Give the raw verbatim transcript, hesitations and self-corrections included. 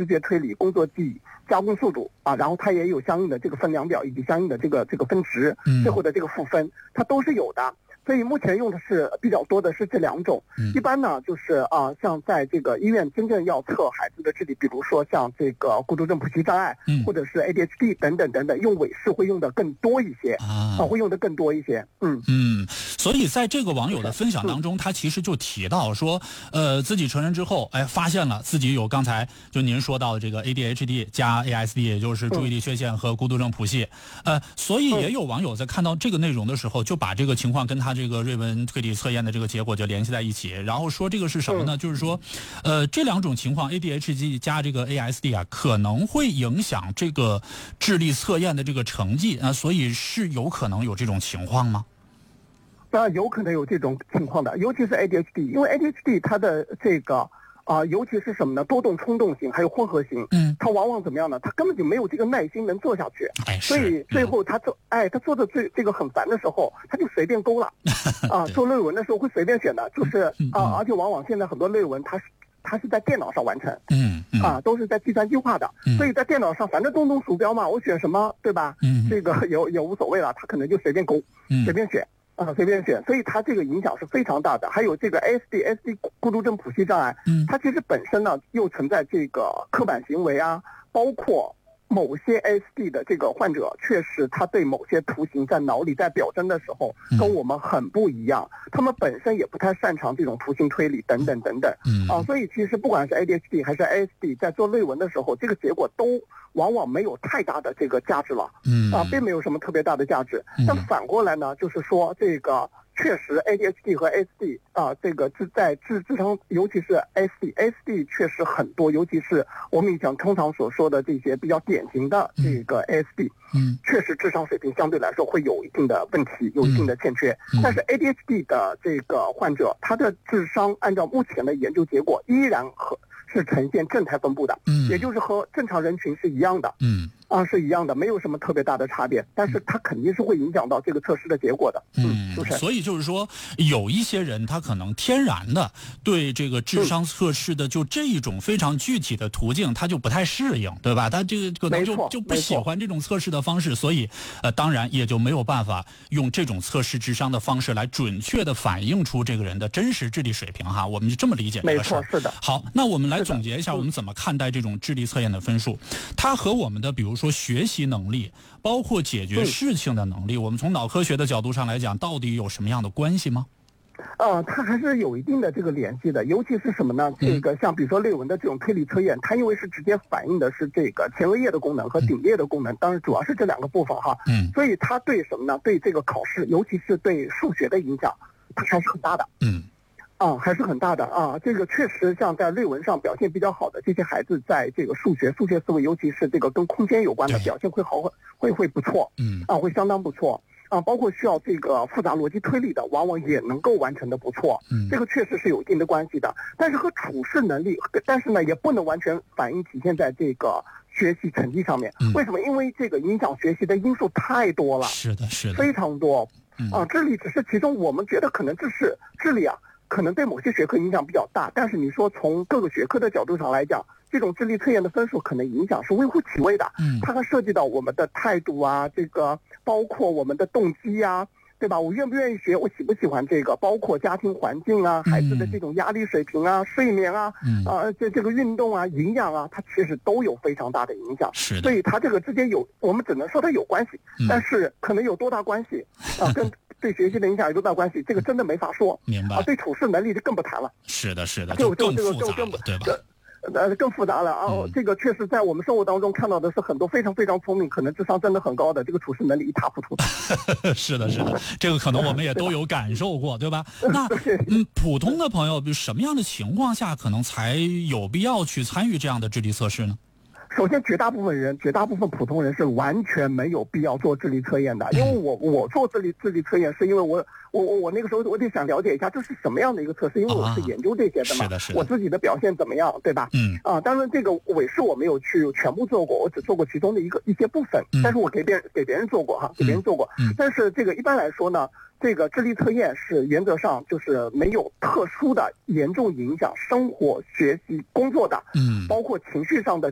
知觉推理、工作记忆、加工速度啊，然后它也有相应的这个分量表以及相应的这个这个分值，最后的这个赋分，它都是有的。所以目前用的是比较多的是这两种，一般呢就是啊、呃，像在这个医院真正要测孩子的智力，比如说像这个孤独症谱系障碍，或者是 A D H D 等等等等，用韦氏会用的更多一些啊、呃，会用的更多一些。嗯嗯，所以在这个网友的分享当中，他其实就提到说，呃，自己成人之后，哎，发现了自己有刚才就您说到的这个 A D H D 加 A S D， 也就是注意力缺陷和孤独症谱系，呃，所以也有网友在看到这个内容的时候，就把这个情况跟他这个瑞文推理测验的这个结果就联系在一起，然后说这个是什么呢？嗯、就是说，呃，这两种情况 A D H D 加这个 A S D 啊，可能会影响这个智力测验的这个成绩啊、呃，所以是有可能有这种情况吗？ 啊，有可能有这种情况的，尤其是 A D H D， 因为 A D H D 它的这个。啊、呃，尤其是什么呢？多动冲动型还有混合型，嗯，他往往怎么样呢？他根本就没有这个耐心能做下去， 哎， 所以最后他做，哎，他做的最这个很烦的时候，他就随便勾了，啊，做论文的时候会随便选的，就是啊，而且往往现在很多论文它是它是在电脑上完成，嗯，嗯啊，都是在计算机化的，嗯、所以在电脑上反正动动鼠标嘛，我选什么，对吧？嗯，这个也也无所谓了，他可能就随便勾，嗯、随便选。啊，随便选，所以它这个影响是非常大的。还有这个 A S D、S D 孤独症谱系障碍，嗯，它其实本身呢又存在这个刻板行为啊，包括某些 A S D 的这个患者，确实他对某些图形在脑里在表征的时候跟我们很不一样，嗯、他们本身也不太擅长这种图形推理等等等等，嗯啊，所以其实不管是 A D H D 还是 A S D， 在做论文的时候，这个结果都往往没有太大的这个价值了，嗯啊，并没有什么特别大的价值。但反过来呢，就是说这个确实 A D H D 和 A S D 啊，这个智在智智商，尤其是 A S D，A S D 确实很多，尤其是我们以前通常所说的这些比较典型的这个 A S D，嗯，确实智商水平相对来说会有一定的问题，有一定的欠缺。嗯、但是 A D H D 的这个患者，他的智商按照目前的研究结果依然和是呈现正态分布的，嗯，也就是和正常人群是一样的，嗯，啊是一样的，没有什么特别大的差别，但是它肯定是会影响到这个测试的结果的， 嗯，是不是？所以就是说，有一些人他可能天然的对这个智商测试的就这一种非常具体的途径，他就不太适应，对吧？他这个可能就就不喜欢这种测试的方式，所以呃，当然也就没有办法用这种测试智商的方式来准确的反映出这个人的真实智力水平哈。我们就这么理解这个事儿。 没错，是的。 好，那我们来总结一下，我们怎么看待这种智力测验的分数？它和我们的比如说学习能力，包括解决事情的能力，我们从脑科学的角度上来讲，到底有什么样的关系吗？ 呃，它还是有一定的这个联系的，尤其是什么呢？这个像比如说类文的这种推理测验，它因为是直接反映的是这个前额叶的功能和顶叶的功能，当然主要是这两个部分哈。嗯。所以它对什么呢？对这个考试，尤其是对数学的影响，它还是很大的。嗯。啊，还是很大的啊！这个确实，像在论文上表现比较好的这些孩子，在这个数学、数学思维，尤其是这个跟空间有关的表现会好，会会不错，嗯，啊，会相当不错啊。包括需要这个复杂逻辑推理的，往往也能够完成的不错，嗯，这个确实是有一定的关系的。但是和处事能力，但是呢，也不能完全反映体现在这个学习成绩上面。嗯、为什么？因为这个影响学习的因素太多了， 是的，是的， 非常多。啊，智力只是其中，我们觉得可能这是智力啊。可能对某些学科影响比较大，但是你说从各个学科的角度上来讲，这种智力测验的分数可能影响是微乎其微的。嗯，它还涉及到我们的态度啊，这个包括我们的动机啊，对吧？我愿不愿意学，我喜不喜欢这个，包括家庭环境啊，孩子的这种压力水平啊，睡眠啊，嗯、啊，这这个运动啊，营养啊，它其实都有非常大的影响。 是的， 所以它这个之间有，我们只能说它有关系，嗯、但是可能有多大关系啊？跟对学习的影响有多大关系？这个真的没法说。 明白。 啊，对处事能力就更不谈了。 是的，是的， 就更复杂了，对吧？ 呃，更复杂了啊！嗯、这个确实在我们生活当中看到的是很多非常非常聪明，可能智商真的很高的，这个处事能力一塌糊涂的。是的，是的，这个可能我们也都有感受过，对吧？那嗯，普通的朋友，比如什么样的情况下可能才有必要去参与这样的智力测试呢？ 首先，绝大部分人，绝大部分普通人是完全没有必要做智力测验的，因为我我做智力智力测验是因为我我我我那个时候我得想了解一下这是什么样的一个测试，因为我是研究这些的嘛， 啊、是的是的， 我自己的表现怎么样，对吧？嗯啊，当然这个韦氏我没有去全部做过，我只做过其中的一个一些部分，嗯、但是我给别人给别人做过哈，给别人做过，嗯、但是这个一般来说呢。这个智力测验是原则上就是没有特殊的严重影响生活、学习、工作的，嗯，包括情绪上的